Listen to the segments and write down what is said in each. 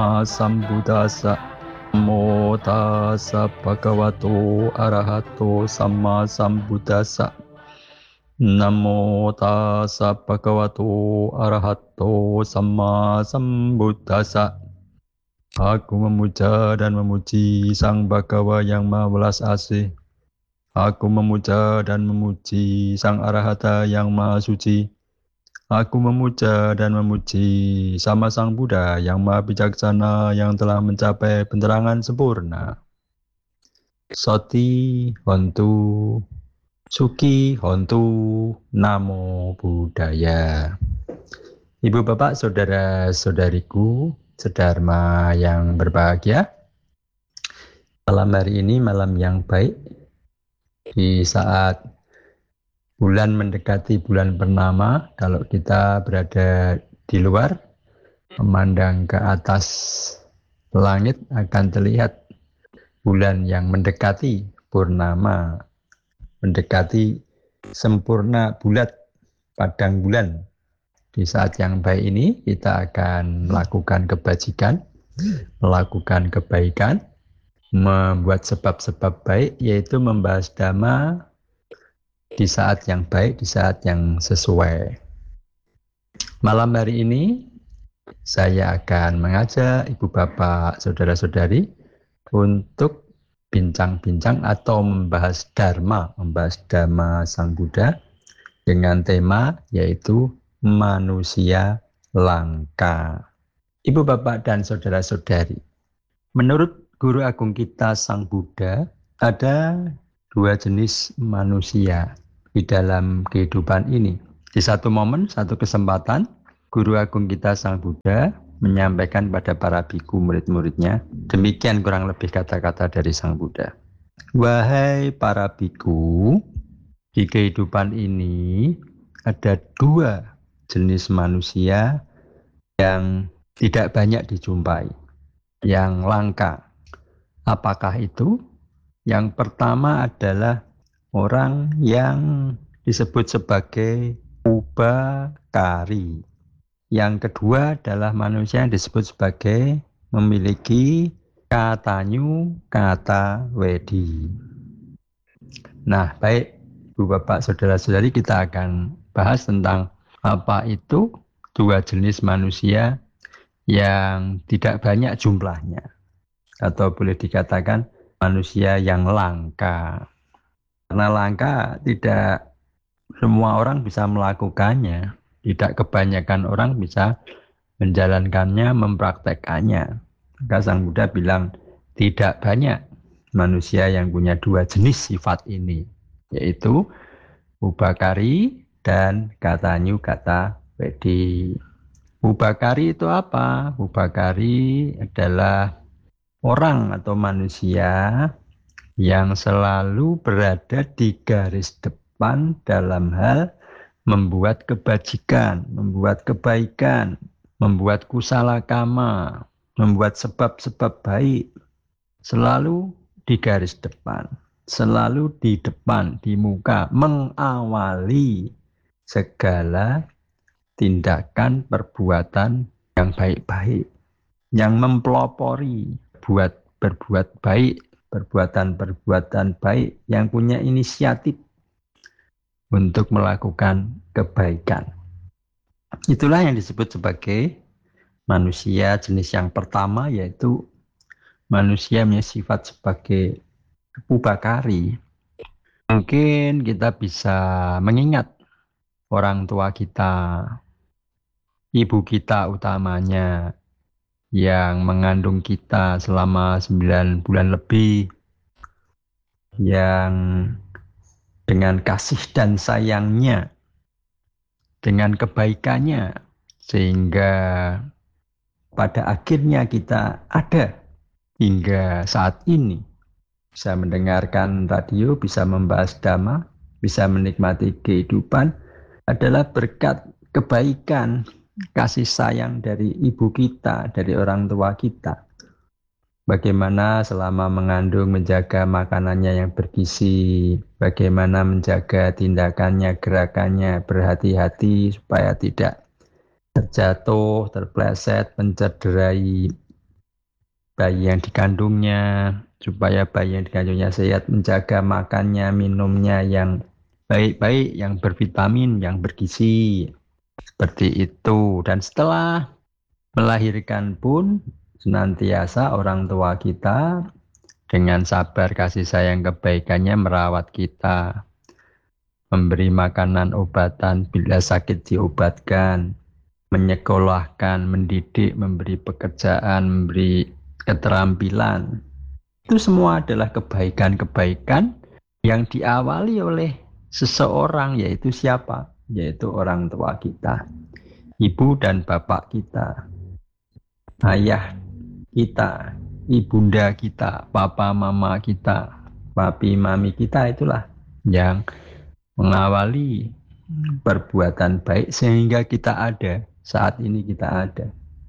Sambuddhassa. Namo tassa bhagavato arahato samma sambuddhassa. Namo tassa bhagavato arahato samma sambuddhassa. Aku memuja dan memuji Sang Bhagawa yang Maha Welas Asih. Aku memuja dan memuji Sang Arahata yang Maha Suci. Aku memuja dan memuji sama Sang Buddha yang Maha Bijaksana yang telah mencapai penerangan sempurna. Soti Hontu Suki Hontu Namo Buddhaya. Ibu bapak saudara-saudariku sedharma yang berbahagia, malam hari ini malam yang baik di saat bulan mendekati bulan purnama. Kalau kita berada di luar memandang ke atas langit akan terlihat bulan yang mendekati purnama, mendekati sempurna bulat padang bulan. Di saat yang baik ini kita akan melakukan kebajikan, melakukan kebaikan, membuat sebab-sebab baik, yaitu membahas dhamma di saat yang baik, di saat yang sesuai. Malam hari ini saya akan mengajak ibu bapak saudara-saudari untuk bincang-bincang atau membahas dharma Sang Buddha dengan tema yaitu manusia langka. Ibu bapak dan saudara-saudari, menurut Guru Agung kita Sang Buddha, ada dua jenis manusia di dalam kehidupan ini. Di satu momen, satu kesempatan, Guru Agung kita Sang Buddha menyampaikan pada para biku murid-muridnya, demikian kurang lebih kata-kata dari Sang Buddha. Wahai para biku, di kehidupan ini ada dua jenis manusia yang tidak banyak dijumpai, yang langka. Apakah itu? Yang pertama adalah orang yang disebut sebagai ubakari. Yang kedua adalah manusia yang disebut sebagai memiliki katanyu kata wedi. Nah, baik Ibu Bapak Saudara-saudari, kita akan bahas tentang apa itu dua jenis manusia yang tidak banyak jumlahnya, atau boleh dikatakan manusia yang langka. Karena langka tidak semua orang bisa melakukannya, tidak kebanyakan orang bisa menjalankannya, mempraktekkannya. Maka Sang Buddha bilang tidak banyak manusia yang punya dua jenis sifat ini, yaitu ubakari dan katanyu kata wedi. Ubakari itu apa? Ubakari adalah orang atau manusia yang selalu berada di garis depan dalam hal membuat kebajikan, membuat kebaikan, membuat kusala kama, membuat sebab-sebab baik. Selalu di garis depan, selalu di depan, di muka, mengawali segala tindakan perbuatan yang baik-baik, yang mempelopori berbuat baik, perbuatan-perbuatan baik, yang punya inisiatif untuk melakukan kebaikan. Itulah yang disebut sebagai manusia jenis yang pertama, yaitu manusia punya sifat sebagai ubakari. Mungkin kita bisa mengingat orang tua kita, ibu kita utamanya, yang mengandung kita selama 9 bulan lebih, yang dengan kasih dan sayangnya, dengan kebaikannya, sehingga pada akhirnya kita ada hingga saat ini, bisa mendengarkan radio, bisa membahas dhamma, bisa menikmati kehidupan, adalah berkat kebaikan, kasih sayang dari ibu kita, dari orang tua kita. Bagaimana selama mengandung menjaga makanannya yang bergizi, bagaimana menjaga tindakannya, gerakannya, berhati-hati supaya tidak terjatuh, terpleset, mencederai bayi yang dikandungnya, supaya bayi yang dikandungnya sehat, menjaga makannya, minumnya yang baik-baik, yang bervitamin, yang bergizi. Seperti itu. Dan setelah melahirkan pun senantiasa orang tua kita dengan sabar kasih sayang kebaikannya merawat kita, memberi makanan obatan bila sakit diobatkan, menyekolahkan, mendidik, memberi pekerjaan, memberi keterampilan. Itu semua adalah kebaikan-kebaikan yang diawali oleh seseorang, yaitu siapa? Yaitu orang tua kita, ibu dan bapak kita, ayah kita, ibunda kita, papa mama kita, papi mami kita, itulah yang mengawali perbuatan baik sehingga kita ada, saat ini kita ada.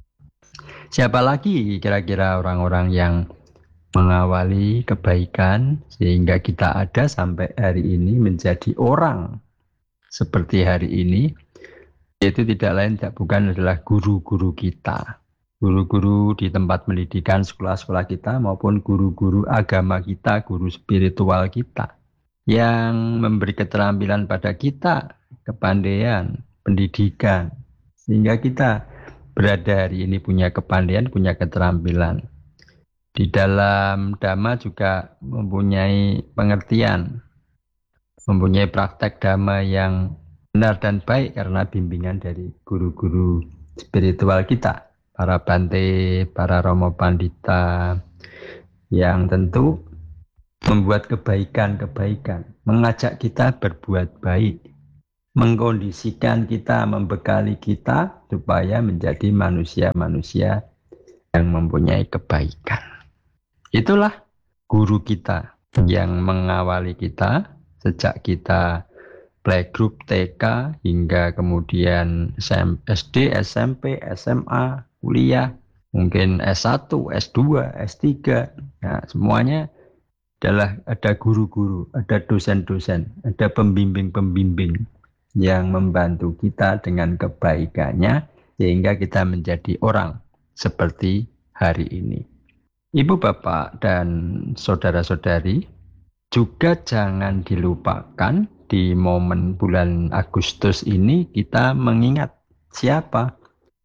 Siapa lagi kira-kira orang-orang yang mengawali kebaikan sehingga kita ada sampai hari ini menjadi orang seperti hari ini? Yaitu tidak lain tidak bukan adalah guru-guru kita. Guru-guru di tempat pendidikan sekolah-sekolah kita maupun guru-guru agama kita, guru spiritual kita yang memberi keterampilan pada kita, kepandaian, pendidikan, sehingga kita berada hari ini punya kepandaian, punya keterampilan. Di dalam Dhamma juga mempunyai pengertian, mempunyai praktek Dhamma yang benar dan baik karena bimbingan dari guru-guru spiritual kita, para Bante, para Romo Pandita, yang tentu membuat kebaikan-kebaikan, mengajak kita berbuat baik, mengkondisikan kita, membekali kita supaya menjadi manusia-manusia yang mempunyai kebaikan. Itulah guru kita yang mengawali kita sejak kita playgroup TK hingga kemudian SD, SMP, SMA, kuliah, mungkin S1, S2, S3. Nah, semuanya adalah ada guru-guru, ada dosen-dosen, ada pembimbing-pembimbing yang membantu kita dengan kebaikannya sehingga kita menjadi orang seperti hari ini. Ibu, bapak, dan saudara-saudari, juga jangan dilupakan di momen bulan Agustus ini kita mengingat siapa?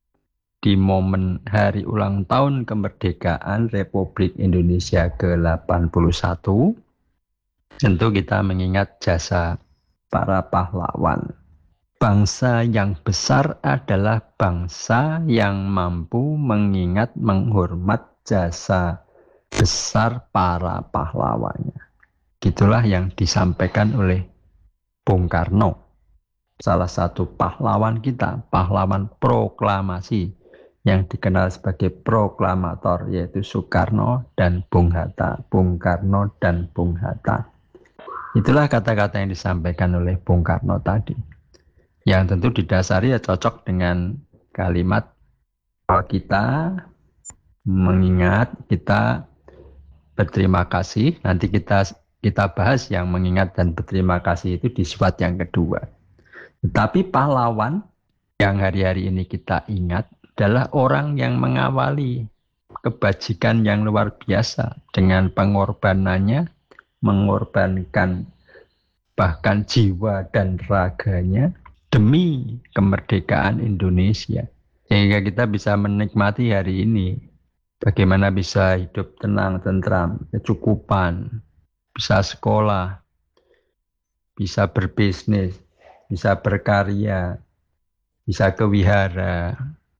Di momen hari ulang tahun kemerdekaan Republik Indonesia ke-81, tentu kita mengingat jasa para pahlawan. Bangsa yang besar adalah bangsa yang mampu mengingat, menghormat jasa besar para pahlawannya. Gitulah yang disampaikan oleh Bung Karno, salah satu pahlawan kita, pahlawan proklamasi yang dikenal sebagai proklamator, yaitu Soekarno dan Bung Hatta, Bung Karno dan Bung Hatta. Itulah kata-kata yang disampaikan oleh Bung Karno tadi, yang tentu didasari ya cocok dengan kalimat kita mengingat, kita berterima kasih. Nanti kita bahas yang mengingat dan berterima kasih itu di slide yang kedua. Tetapi pahlawan yang hari-hari ini kita ingat adalah orang yang mengawali kebajikan yang luar biasa dengan pengorbanannya, mengorbankan bahkan jiwa dan raganya demi kemerdekaan Indonesia. Sehingga kita bisa menikmati hari ini. Bagaimana bisa hidup tenang, tentram, kecukupan, bisa sekolah, bisa berbisnis, bisa berkarya, bisa ke wihara,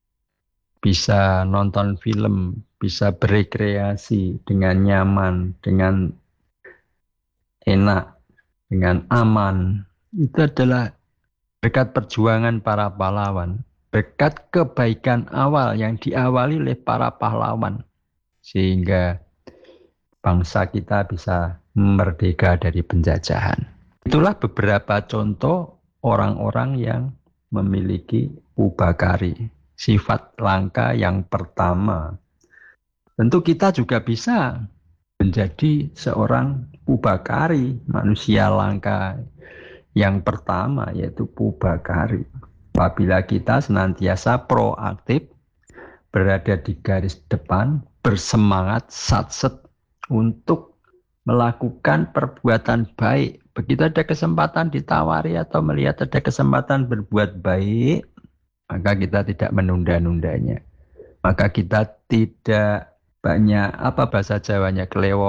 bisa nonton film, bisa berekreasi dengan nyaman, dengan enak, dengan aman. Itu adalah berkat perjuangan para pahlawan, berkat kebaikan awal yang diawali oleh para pahlawan, sehingga bangsa kita bisa merdeka dari penjajahan. Itulah beberapa contoh orang-orang yang memiliki ubakari, sifat langka yang pertama. Tentu kita juga bisa menjadi seorang ubakari, manusia langka yang pertama, yaitu ubakari. Apabila kita senantiasa proaktif, berada di garis depan, bersemangat satset untuk melakukan perbuatan baik. Begitu ada kesempatan ditawari atau melihat ada kesempatan berbuat baik, maka kita tidak menunda-nundanya. Maka kita tidak banyak bahasa Jawanya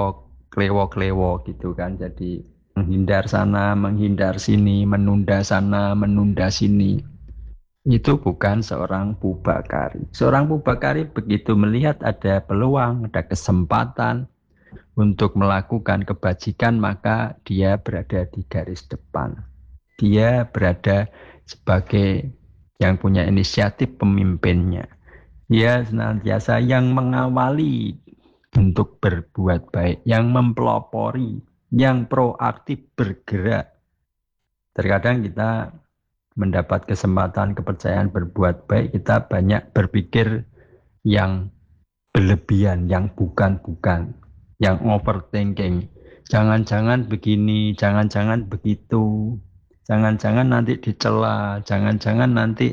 klewo gitu kan. Jadi menghindar sana, menghindar sini, menunda sana, menunda sini. Itu bukan seorang pubakari. Seorang pubakari begitu melihat ada peluang, ada kesempatan untuk melakukan kebajikan, maka dia berada di garis depan. Dia berada sebagai yang punya inisiatif pemimpinnya. Dia senantiasa yang mengawali untuk berbuat baik, yang mempelopori, yang proaktif bergerak. Terkadang kita mendapat kesempatan, kepercayaan berbuat baik, kita banyak berpikir yang berlebihan, yang bukan-bukan, yang overthinking. Jangan-jangan begini, jangan-jangan begitu, jangan-jangan nanti dicela, jangan-jangan nanti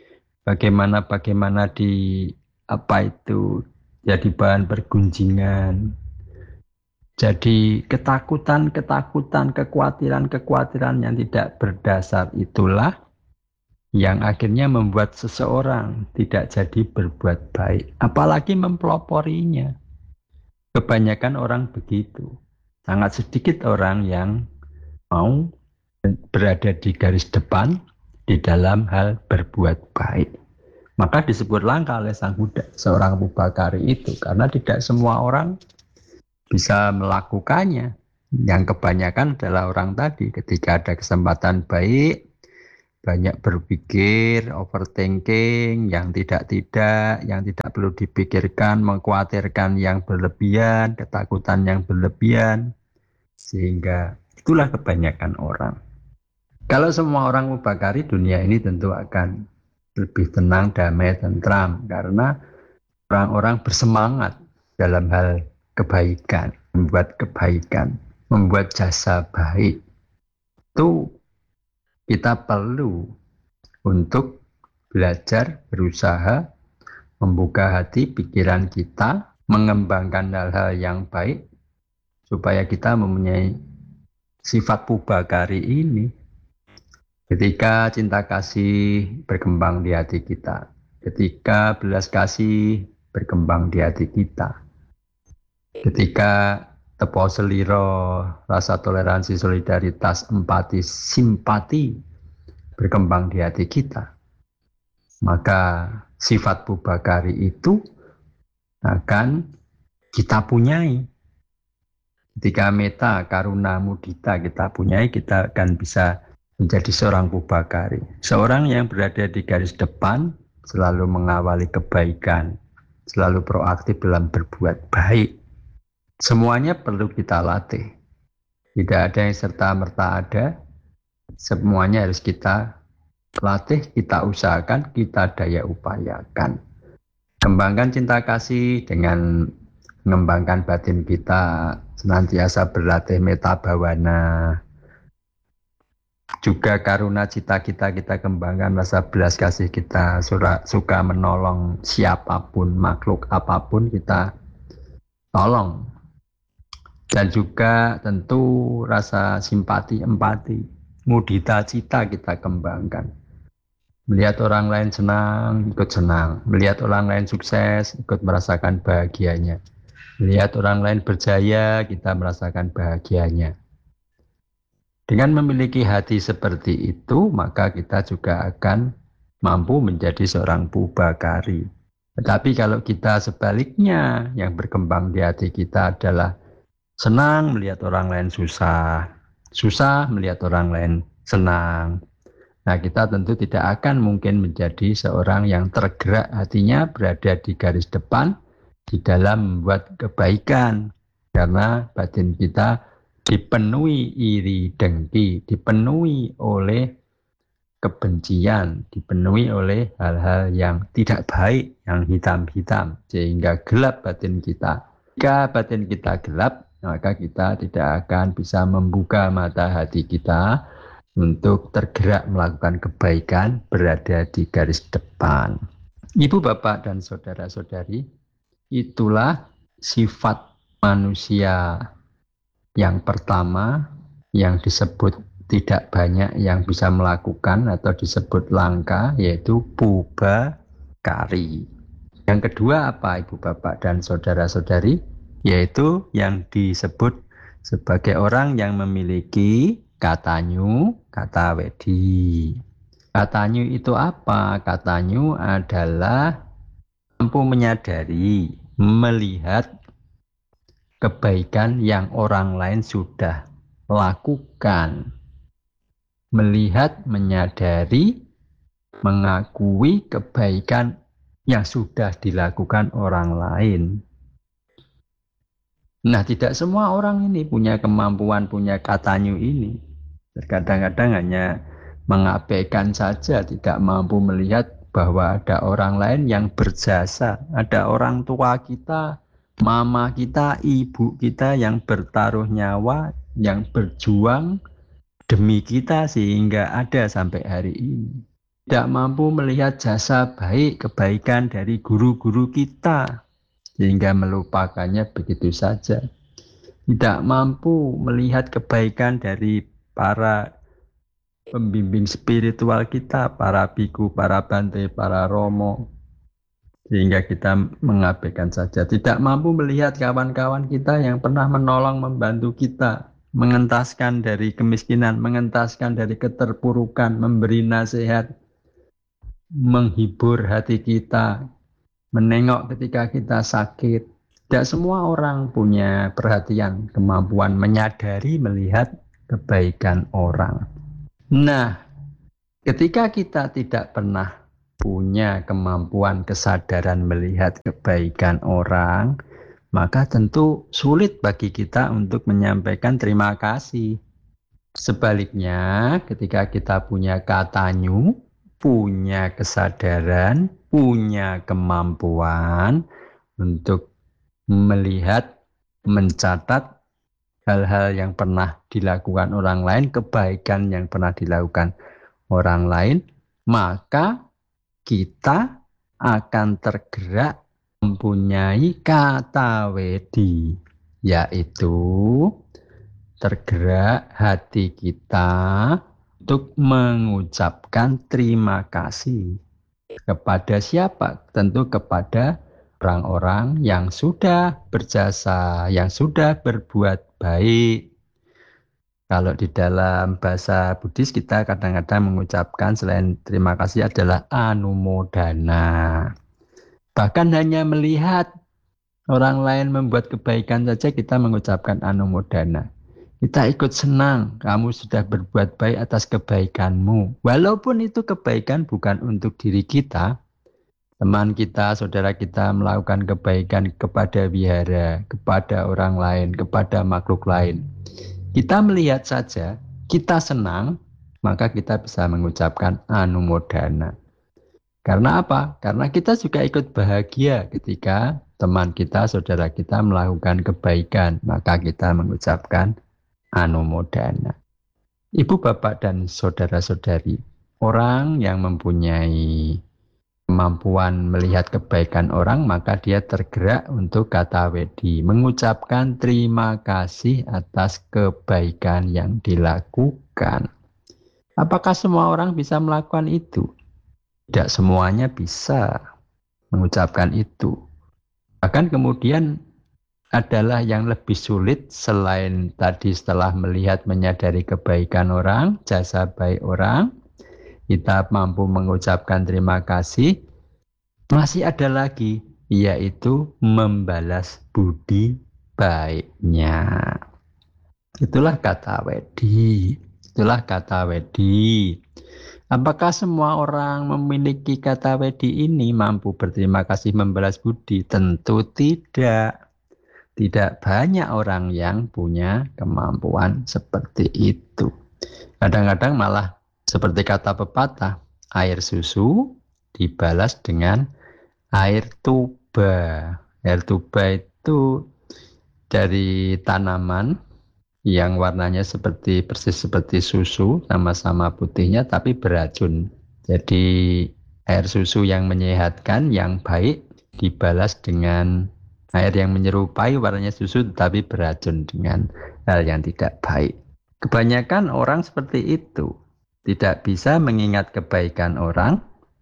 bagaimana di jadi bahan pergunjingan. Jadi ketakutan, kekhawatiran yang tidak berdasar itulah yang akhirnya membuat seseorang tidak jadi berbuat baik, apalagi mempeloporinya. Kebanyakan orang begitu. Sangat sedikit orang yang mau berada di garis depan di dalam hal berbuat baik. Maka disebut langka oleh Sang Buddha, seorang pubakari itu, karena tidak semua orang bisa melakukannya. Yang kebanyakan adalah orang tadi, ketika ada kesempatan baik, banyak berpikir, overthinking, yang tidak-tidak, yang tidak perlu dipikirkan, mengkhawatirkan yang berlebihan, ketakutan yang berlebihan, sehingga itulah kebanyakan orang. Kalau semua orang mubakari, dunia ini tentu akan lebih tenang, damai, tentram, karena orang-orang bersemangat dalam hal kebaikan, membuat jasa baik. Itu kita perlu untuk belajar, berusaha, membuka hati, pikiran kita, mengembangkan hal-hal yang baik, supaya kita mempunyai sifat pubakari ini. Ketika cinta kasih berkembang di hati kita, ketika belas kasih berkembang di hati kita, ketika tepo seliro, rasa toleransi, solidaritas, empati, simpati berkembang di hati kita, maka sifat pubakari itu akan kita punyai. Ketika meta, karuna, mudita kita punyai, kita akan bisa menjadi seorang pubakari. Seorang yang berada di garis depan, selalu mengawali kebaikan, selalu proaktif dalam berbuat baik. Semuanya perlu kita latih. Tidak ada yang serta-merta ada. Semuanya harus kita latih, kita usahakan, kita daya upayakan. Kembangkan cinta kasih dengan mengembangkan batin kita, senantiasa berlatih meta bhawana. Juga karuna cita kita kembangkan, rasa belas kasih kita, suka menolong siapapun, makhluk apapun kita tolong. Dan juga tentu rasa simpati, empati, mudita cita kita kembangkan. Melihat orang lain senang, ikut senang. Melihat orang lain sukses, ikut merasakan bahagianya. Melihat orang lain berjaya, kita merasakan bahagianya. Dengan memiliki hati seperti itu, maka kita juga akan mampu menjadi seorang pubakari. Tetapi kalau kita sebaliknya, yang berkembang di hati kita adalah senang melihat orang lain susah, susah melihat orang lain senang. Nah, kita tentu tidak akan mungkin menjadi seorang yang tergerak hatinya berada di garis depan di dalam membuat kebaikan. Karena batin kita dipenuhi iri dengki, dipenuhi oleh kebencian, dipenuhi oleh hal-hal yang tidak baik, yang hitam-hitam, sehingga gelap batin kita. Jika batin kita gelap, maka kita tidak akan bisa membuka mata hati kita untuk tergerak melakukan kebaikan, berada di garis depan. Ibu, bapak, dan saudara-saudari, itulah sifat manusia yang pertama yang disebut tidak banyak yang bisa melakukan atau disebut langka, yaitu pubakari. Yang kedua apa Ibu Bapak dan Saudara-saudari? Yaitu yang disebut sebagai orang yang memiliki katanyu, kata wedi. Katanyu itu apa? Katanyu adalah mampu menyadari, melihat kebaikan yang orang lain sudah lakukan. Melihat, menyadari, mengakui kebaikan yang sudah dilakukan orang lain. Nah, tidak semua orang ini punya kemampuan, punya katanyu ini. Kadang-kadang hanya mengabaikan saja, tidak mampu melihat bahwa ada orang lain yang berjasa. Ada orang tua kita, mama kita, ibu kita yang bertaruh nyawa, yang berjuang demi kita sehingga ada sampai hari ini. Tidak mampu melihat jasa baik, kebaikan dari guru-guru kita sehingga melupakannya begitu saja. Tidak mampu melihat kebaikan dari para pembimbing spiritual kita, para biku, para bante, para romo, sehingga kita mengabaikan saja. Tidak mampu melihat kawan-kawan kita yang pernah menolong, membantu kita, mengentaskan dari kemiskinan, mengentaskan dari keterpurukan, memberi nasihat, menghibur hati kita, menengok ketika kita sakit. Tidak semua orang punya perhatian, kemampuan menyadari, melihat kebaikan orang. Nah, ketika kita tidak pernah punya kemampuan kesadaran melihat kebaikan orang, maka tentu sulit bagi kita untuk menyampaikan terima kasih. Sebaliknya, ketika kita punya katanyu, punya kesadaran, punya kemampuan untuk melihat, mencatat hal-hal yang pernah dilakukan orang lain, kebaikan yang pernah dilakukan orang lain, maka kita akan tergerak mempunyai kata wedi, yaitu tergerak hati kita untuk mengucapkan terima kasih kepada siapa? Tentu kepada orang-orang yang sudah berjasa, yang sudah berbuat baik. Kalau di dalam bahasa Buddhis kita kadang-kadang mengucapkan selain terima kasih adalah anumodana. Bahkan hanya melihat orang lain membuat kebaikan saja kita mengucapkan anumodana. Kita ikut senang, kamu sudah berbuat baik atas kebaikanmu. Walaupun itu kebaikan bukan untuk diri kita, teman kita, saudara kita melakukan kebaikan kepada wihara, kepada orang lain, kepada makhluk lain. Kita melihat saja, kita senang, maka kita bisa mengucapkan anumodana. Karena apa? Karena kita juga ikut bahagia ketika teman kita, saudara kita melakukan kebaikan, maka kita mengucapkan anumodana. Ibu, bapak, dan saudara-saudari, orang yang mempunyai kemampuan melihat kebaikan orang, maka dia tergerak untuk kata wedi, mengucapkan terima kasih atas kebaikan yang dilakukan. Apakah semua orang bisa melakukan itu? Tidak semuanya bisa mengucapkan itu. Bahkan kemudian adalah yang lebih sulit selain tadi setelah melihat menyadari kebaikan orang, jasa baik orang, kita mampu mengucapkan terima kasih. Masih ada lagi, yaitu membalas budi baiknya. Itulah kata wedi. Itulah kata wedi. Apakah semua orang memiliki kata wedi ini mampu berterima kasih membalas budi? Tentu tidak. Tidak banyak orang yang punya kemampuan seperti itu. Kadang-kadang malah seperti kata pepatah, air susu dibalas dengan air tuba. Air tuba itu dari tanaman yang warnanya persis seperti susu, sama-sama putihnya tapi beracun. Jadi air susu yang menyehatkan, yang baik dibalas dengan Air yang menyerupai warnanya susu tetapi beracun dengan hal yang tidak baik. Kebanyakan orang seperti itu. Tidak bisa mengingat kebaikan orang,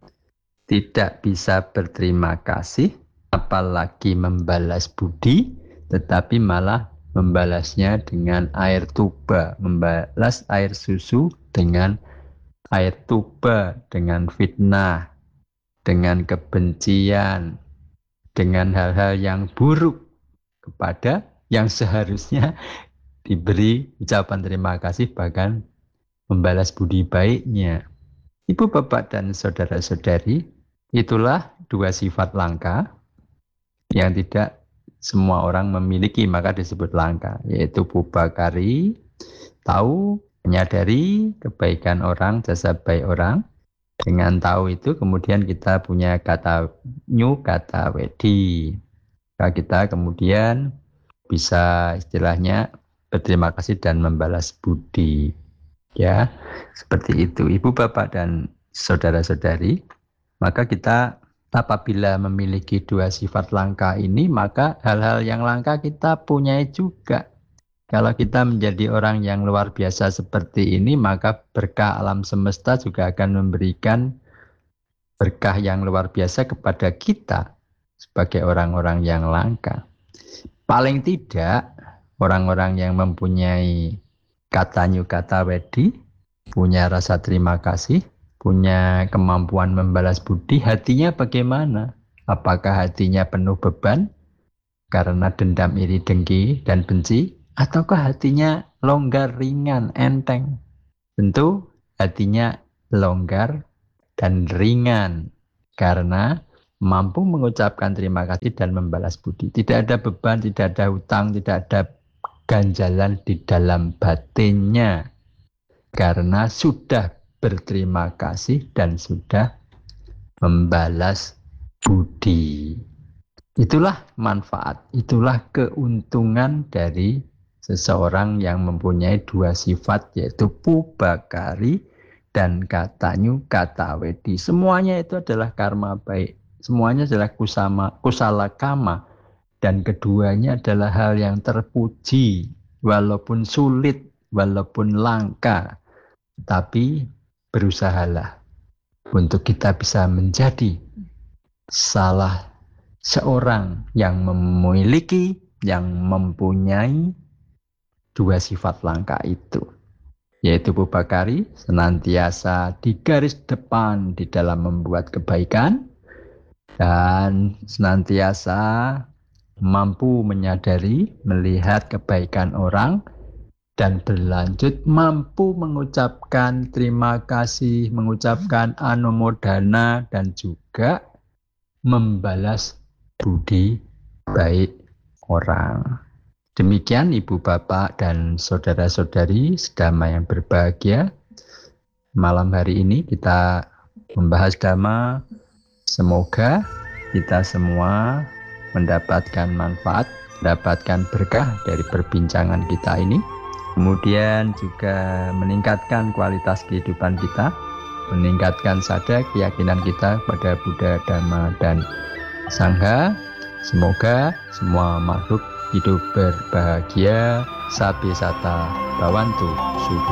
tidak bisa berterima kasih, apalagi membalas budi, tetapi malah membalasnya dengan air tuba, membalas air susu dengan air tuba, dengan fitnah, dengan kebencian, dengan hal-hal yang buruk kepada yang seharusnya diberi ucapan terima kasih, bahkan membalas budi baiknya. Ibu, bapak, dan saudara-saudari, itulah dua sifat langka yang tidak semua orang memiliki, maka disebut langka, yaitu pubakari, tahu, menyadari kebaikan orang, jasa baik orang. Dengan tahu itu kemudian kita punya kata nyu, kata wedi. Maka kita kemudian bisa istilahnya berterima kasih dan membalas budi. Ya, seperti itu Ibu, Bapak, dan saudara-saudari. Maka kita apabila memiliki dua sifat langka ini, maka hal-hal yang langka kita punyai juga. Kalau kita menjadi orang yang luar biasa seperti ini, maka berkah alam semesta juga akan memberikan berkah yang luar biasa kepada kita sebagai orang-orang yang langka. Paling tidak, orang-orang yang mempunyai kata nyu, kata wedi, punya rasa terima kasih, punya kemampuan membalas budi, hatinya bagaimana? Apakah hatinya penuh beban karena dendam, iri, dengki, dan benci? Ataukah hatinya longgar, ringan, enteng? Tentu hatinya longgar dan ringan karena mampu mengucapkan terima kasih dan membalas budi. Tidak ada beban, tidak ada hutang, tidak ada ganjalan di dalam batinnya karena sudah berterima kasih dan sudah membalas budi. Itulah manfaat, itulah keuntungan dari seseorang yang mempunyai dua sifat, yaitu pubakari dan kata nyu, kata wedi. Semuanya itu adalah karma baik, semuanya adalah kusala kama, dan keduanya adalah hal yang terpuji, walaupun sulit, walaupun langka, tapi berusahalah untuk kita bisa menjadi salah seorang yang memiliki, yang mempunyai dua sifat langka itu, yaitu pubakari, senantiasa di garis depan di dalam membuat kebaikan, dan senantiasa mampu menyadari, melihat kebaikan orang, dan berlanjut mampu mengucapkan terima kasih, mengucapkan anumodana, dan juga membalas budi baik orang. Demikian Ibu, Bapak, dan saudara-saudari sedama yang berbahagia. Malam hari ini kita membahas dhamma. Semoga kita semua mendapatkan manfaat, mendapatkan berkah dari perbincangan kita ini. Kemudian juga meningkatkan kualitas kehidupan kita, meningkatkan sadar keyakinan kita pada Buddha, Dhamma, dan Sangha. Semoga semua makhluk hidup berbahagia. Sabi Sata Bawantu.